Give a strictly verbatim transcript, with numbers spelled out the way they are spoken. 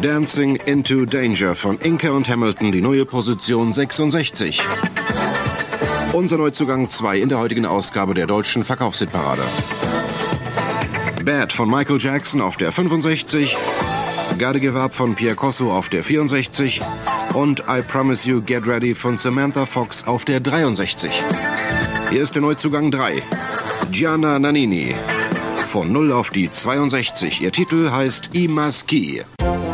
Dancing into Danger von Inca und Hamilton, die neue Position sechsundsechzig. Unser Neuzugang zwei in der heutigen Ausgabe der deutschen Verkaufshitparade. Bad von Michael Jackson auf der fünfundsechzig, Gotta Give Up von Pierre Corso auf der vierundsechzig und I Promise You Get Ready von Samantha Fox auf der dreiundsechzig. Hier ist der Neuzugang drei, Gianna Nannini. Von null auf die zweiundsechzig. Ihr Titel heißt I Maschi.